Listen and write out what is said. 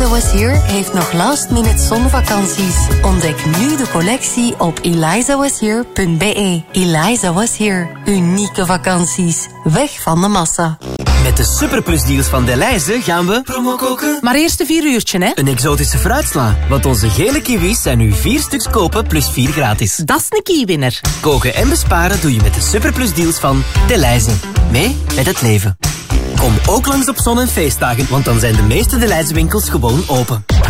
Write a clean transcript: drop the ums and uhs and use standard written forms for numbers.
Eliza Was Here heeft nog last-minute zonvakanties. Ontdek nu de collectie op elizawashere.be. Eliza Was Here. Unieke vakanties. Weg van de massa. Met de superplusdeals van Delhaize gaan we promo koken. Maar eerst een 4 uurtje, hè? Een exotische fruitsla. Want onze gele kiwis zijn nu 4 stuks kopen plus 4 gratis. Dat is een kiewinner. Koken en besparen doe je met de superplusdeals van Delhaize. Mee met het leven. Kom ook langs op zon- en feestdagen, want dan zijn de meeste Delhaize winkels gewoon open.